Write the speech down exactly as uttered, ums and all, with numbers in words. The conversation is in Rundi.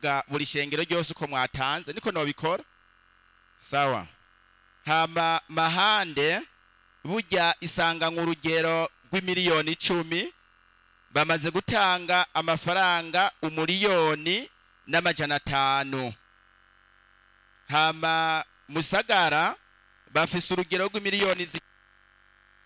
kuvuga buri shengero ryose uko mwatanze niko nobikora sawa. Hama Mahande burya isanga nk'urugero rw'imiliyoni icumi bamaze gutanga amafaranga umuliyoni n'amajana atanu. Hama Musagara bafise urugero rw'imiliyoni